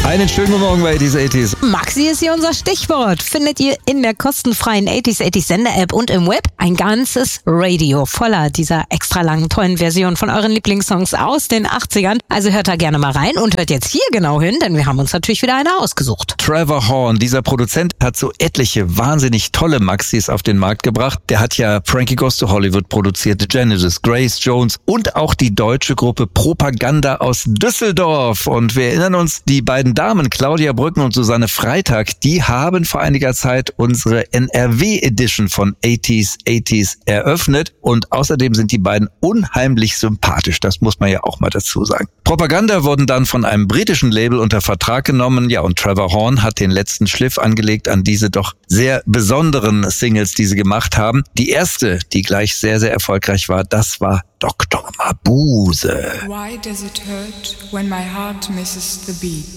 Einen schönen guten Morgen bei 80s. Maxi ist hier unser Stichwort. Findet ihr in der kostenfreien 80s Sender-App und im Web ein ganzes Radio voller dieser extra langen, tollen Versionen von euren Lieblingssongs aus den 80ern. Also hört da gerne mal rein und hört jetzt hier genau hin, denn wir haben uns natürlich wieder eine ausgesucht. Trevor Horn, dieser Produzent, hat so etliche wahnsinnig tolle Maxis auf den Markt gebracht. Der hat ja Frankie Goes to Hollywood produziert, The Genesis, Grace Jones und auch die deutsche Gruppe Propaganda aus Düsseldorf. Und wir erinnern uns, die beiden Damen, Claudia Brücken und Susanne Freitag, die haben vor einiger Zeit unsere NRW-Edition von 80s eröffnet. Und außerdem sind die beiden unheimlich sympathisch. Das muss man ja auch mal dazu sagen. Propaganda wurden dann von einem britischen Label unter Vertrag genommen. Ja, und Trevor Horn hat den letzten Schliff angelegt an diese doch sehr besonderen Singles, die sie gemacht haben. Die erste, die gleich sehr, sehr erfolgreich war, das war Dr. Mabuse. Why does it hurt when my heart misses the beat?